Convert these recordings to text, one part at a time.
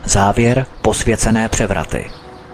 Závěr: posvěcené převraty.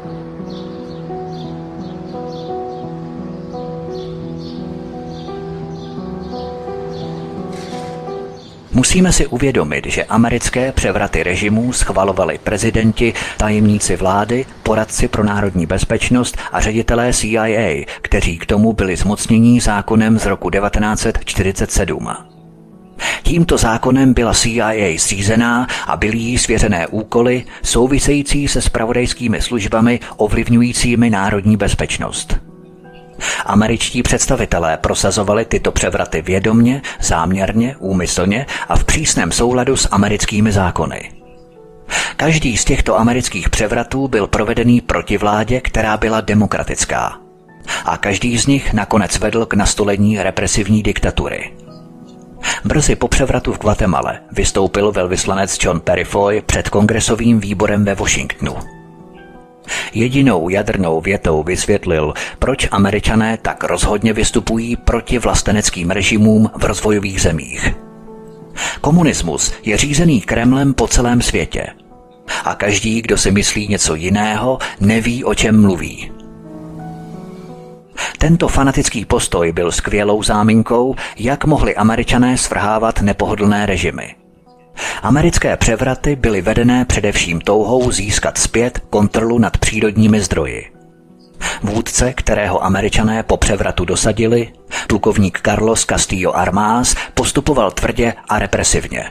Musíme si uvědomit, že americké převraty režimů schvalovali prezidenti, tajemníci vlády, poradci pro národní bezpečnost a ředitelé CIA, kteří k tomu byli zmocnění zákonem z roku 1947. Tímto zákonem byla CIA zřízená a byly jí svěřené úkoly související se zpravodajskými službami ovlivňujícími národní bezpečnost. Američtí představitelé prosazovali tyto převraty vědomě, záměrně, úmyslně a v přísném souladu s americkými zákony. Každý z těchto amerických převratů byl provedený proti vládě, která byla demokratická. A každý z nich nakonec vedl k nastolení represivní diktatury. Brzy po převratu v Guatemale vystoupil velvyslanec John Peurifoy před kongresovým výborem ve Washingtonu. Jedinou jadrnou větou vysvětlil, proč Američané tak rozhodně vystupují proti vlasteneckým režimům v rozvojových zemích. Komunismus je řízený Kremlem po celém světě. A každý, kdo si myslí něco jiného, neví, o čem mluví. Tento fanatický postoj byl skvělou záminkou, jak mohli Američané svrhávat nepohodlné režimy. Americké převraty byly vedené především touhou získat zpět kontrolu nad přírodními zdroji. Vůdce, kterého Američané po převratu dosadili, plukovník Carlos Castillo Armas, postupoval tvrdě a represivně.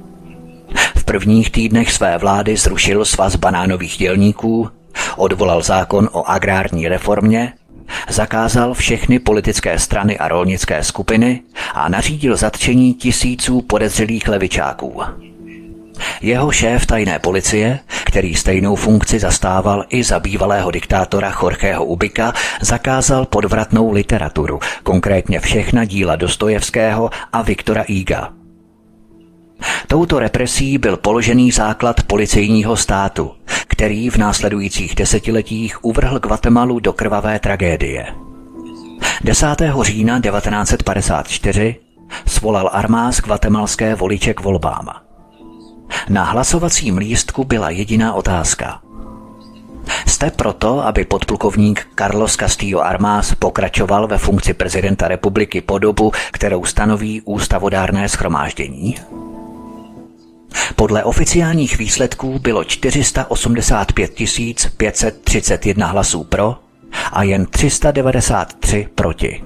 V prvních týdnech své vlády zrušil svaz banánových dělníků, odvolal zákon o agrární reformě, zakázal všechny politické strany a rolnické skupiny a nařídil zatčení tisíců podezřelých levičáků. Jeho šéf tajné policie, který stejnou funkci zastával i za bývalého diktátora Jorgeho Ubika, zakázal podvratnou literaturu, konkrétně všechna díla Dostojevského a Viktora Huga. Touto represí byl položený základ policejního státu, který v následujících desetiletích uvrhl Guatemalu do krvavé tragédie. 10. října 1954 svolal Armas guatemalské voliče k volbám. Na hlasovacím lístku byla jediná otázka. Jste proto, aby podplukovník Carlos Castillo Armas pokračoval ve funkci prezidenta republiky po dobu, kterou stanoví ústavodárné shromáždění? Podle oficiálních výsledků bylo 485 531 hlasů pro a jen 393 proti.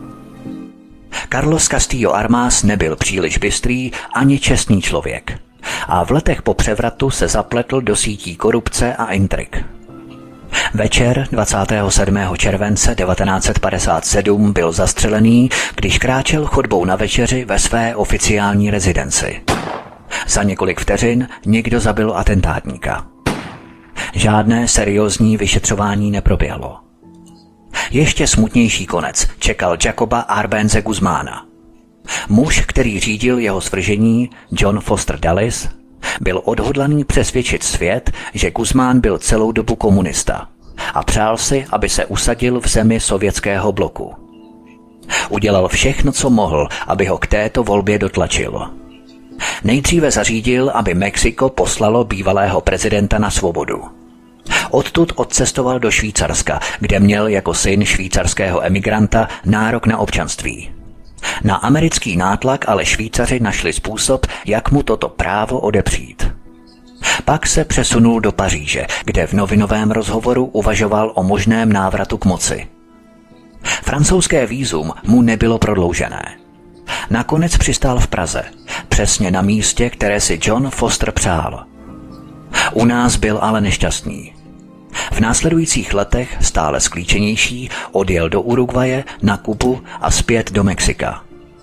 Carlos Castillo Armas nebyl příliš bystrý ani čestný člověk a v letech po převratu se zapletl do sítí korupce a intrik. Večer 27. července 1957 byl zastřelený, když kráčel chodbou na večeři ve své oficiální rezidenci. Za několik vteřin někdo zabil atentátníka. Žádné seriózní vyšetřování neproběhlo. Ještě smutnější konec čekal Jacoba Arbenze Guzmána. Muž, který řídil jeho svržení, John Foster Dulles, byl odhodlaný přesvědčit svět, že Guzmán byl celou dobu komunista a přál si, aby se usadil v zemi sovětského bloku. Udělal všechno, co mohl, aby ho k této volbě dotlačil. Nejdříve zařídil, aby Mexiko poslalo bývalého prezidenta na svobodu. Odtud odcestoval do Švýcarska, kde měl jako syn švýcarského emigranta nárok na občanství. Na americký nátlak ale Švýcaři našli způsob, jak mu toto právo odepřít. Pak se přesunul do Paříže, kde v novinovém rozhovoru uvažoval o možném návratu k moci. Francouzské vízum mu nebylo prodloužené. Nakonec přistál v Praze, přesně na místě, které si John Foster přál. U nás byl ale nešťastný. V následujících letech, stále sklíčenější, odjel do Uruguaye, na Kubu a zpět do Mexika.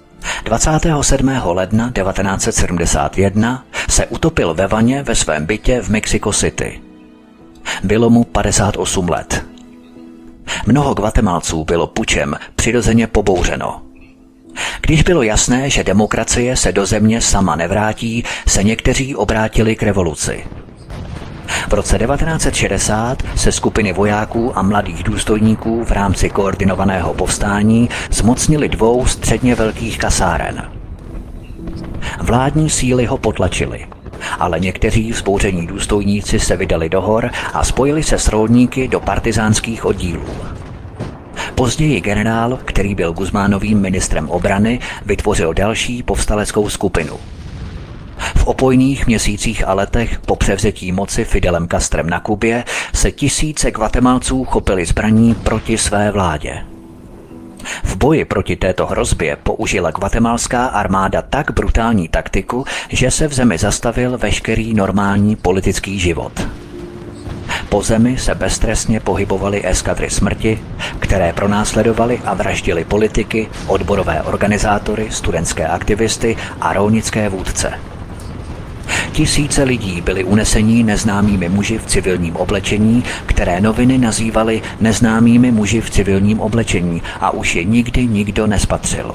27. ledna 1971 se utopil ve vaně ve svém bytě v Mexico City. Bylo mu 58 let. Mnoho Guatemalců bylo pučem přirozeně pobouřeno. Když bylo jasné, že demokracie se do země sama nevrátí, se někteří obrátili k revoluci. V roce 1960 se skupiny vojáků a mladých důstojníků v rámci koordinovaného povstání zmocnili 2 středně velkých kasáren. Vládní síly ho potlačily Ale někteří vzbouření důstojníci se vydali do hor a spojili se s rolníky do partyzánských oddílů. Později generál, který byl Guzmánovým ministrem obrany, vytvořil další povstaleckou skupinu. V opojných měsících a letech po převzetí moci Fidelem Castrem na Kubě se tisíce Guatemalců chopili zbraní proti své vládě. V boji proti této hrozbě použila guatemalská armáda tak brutální taktiku, že se v zemi zastavil veškerý normální politický život. Po zemi se beztrestně pohybovaly eskadry smrti, které pronásledovaly a vraždily politiky, odborové organizátory, studentské aktivisty a rolnické vůdce. Tisíce lidí byli unesení neznámými muži v civilním oblečení, které noviny nazývaly neznámými muži v civilním oblečení a už je nikdy nikdo nespatřil.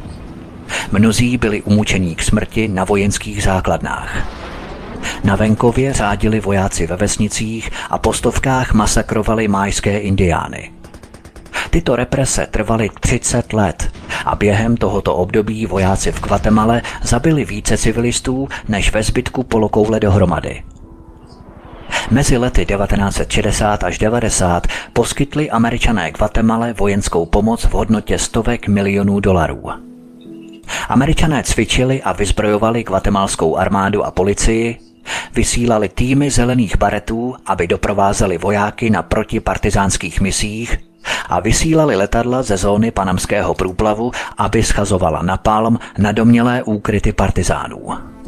Mnozí byli umučení k smrti na vojenských základnách. Na venkově řádili vojáci ve vesnicích a po stovkách masakrovali májské indiány. Tyto represe trvaly 30 let a během tohoto období vojáci v Guatemale zabili více civilistů než ve zbytku polokoule dohromady. Mezi lety 1960 až 90 poskytli Američané Guatemale vojenskou pomoc v hodnotě stovek milionů dolarů. Američané cvičili a vyzbrojovali guatemalskou armádu a policii, vysílali týmy zelených baretů, aby doprovázeli vojáky na protipartizánských misích a vysílali letadla ze zóny panamského průplavu, aby schazovala napalm na domnělé úkryty partizánů.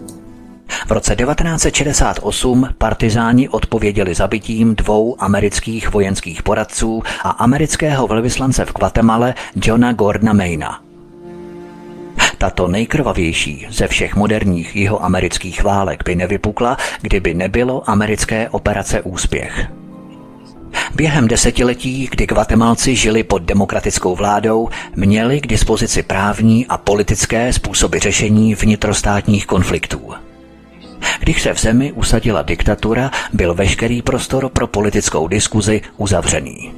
V roce 1968 partizáni odpověděli zabitím 2 amerických vojenských poradců a amerického velvyslance v Guatemale Johna Gordona Mayna. Tato nejkrvavější ze všech moderních jihoamerických válek by nevypukla, kdyby nebylo americké operace Úspěch. Během desetiletí, kdy Guatemalci žili pod demokratickou vládou, měli k dispozici právní a politické způsoby řešení vnitrostátních konfliktů. Když se v zemi usadila diktatura, byl veškerý prostor pro politickou diskuzi uzavřený.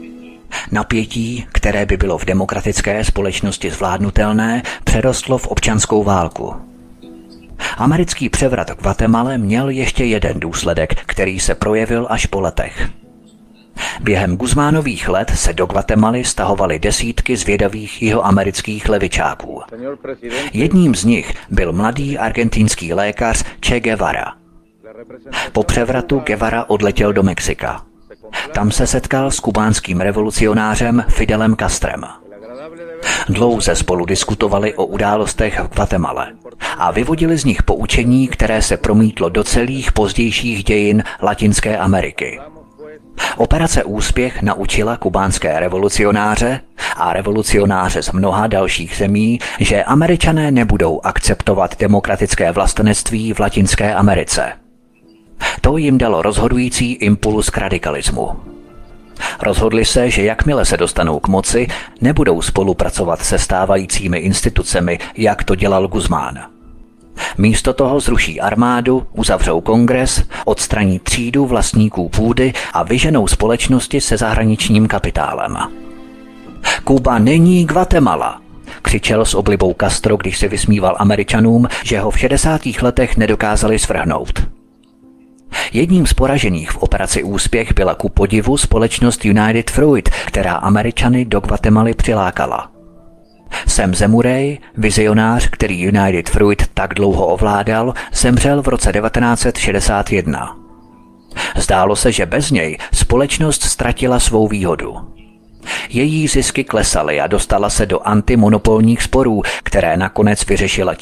Napětí, které by bylo v demokratické společnosti zvládnutelné, přerostlo v občanskou válku. Americký převrat v Guatemale měl ještě jeden důsledek, který se projevil až po letech. Během Guzmánových let se do Guatemaly stahovaly desítky zvědavých jihoamerických levičáků. Jedním z nich byl mladý argentinský lékař Che Guevara. Po převratu Guevara odletěl do Mexika. Tam se setkal s kubánským revolucionářem Fidelem Castrem. Dlouze spolu diskutovali o událostech v Guatemale a vyvodili z nich poučení, které se promítlo do celých pozdějších dějin Latinské Ameriky. Operace Úspěch naučila kubánské revolucionáře a revolucionáře z mnoha dalších zemí, že Američané nebudou akceptovat demokratické vlastenectví v Latinské Americe. To jim dalo rozhodující impuls k radikalismu. Rozhodli se, že jakmile se dostanou k moci, nebudou spolupracovat se stávajícími institucemi, jak to dělal Guzmán. Místo toho zruší armádu, uzavřou kongres, odstraní třídu vlastníků půdy a vyženou společnosti se zahraničním kapitálem. Kuba není Guatemala, křičel s oblibou Castro, když se vysmíval Američanům, že ho v 60. letech nedokázali svrhnout. Jedním z poražených v operaci Úspěch byla ku podivu společnost United Fruit, která Američany do Guatemaly přilákala. Sam Zemuray, vizionář, který United Fruit tak dlouho ovládal, zemřel v roce 1961. Zdálo se, že bez něj společnost ztratila svou výhodu. Její zisky klesaly a dostala se do antimonopolních sporů, které nakonec vyřešila